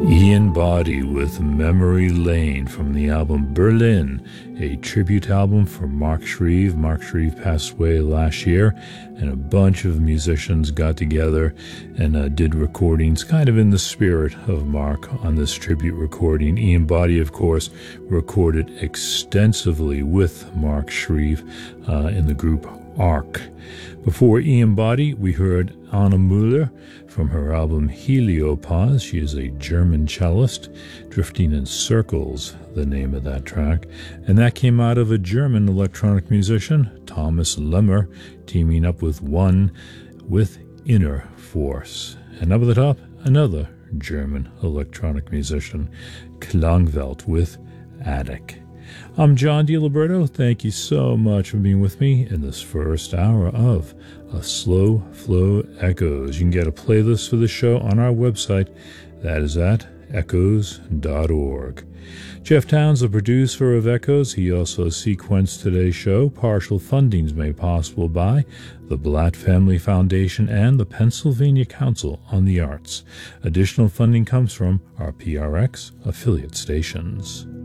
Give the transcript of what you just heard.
Ian Boddy with Memory Lane from the album Berlin, a tribute album for Mark Shreve. Mark Shreve passed away last year, and a bunch of musicians got together and did recordings kind of in the spirit of Mark on this tribute recording. Ian Boddy, of course, recorded extensively with Mark Shreve in the group Arc. Before Ian Boddy, we heard Anna Müller from her album Heliopause. She is a German cellist. Drifting in Circles, the name of that track. And that came out of a German electronic musician, Thomas Lemmer, teaming up with One with Inner Force. And up at the top, another German electronic musician, Klangwelt with Attic. I'm John DiLiberto. Thank you so much for being with me in this first hour of A Slow Flow Echoes. You can get a playlist for the show on our website. That is at echoes.org. Jeff Towns, the producer of Echoes, he also sequenced today's show. Partial fundings made possible by the Blatt Family Foundation and the Pennsylvania Council on the Arts. Additional funding comes from our PRX affiliate stations.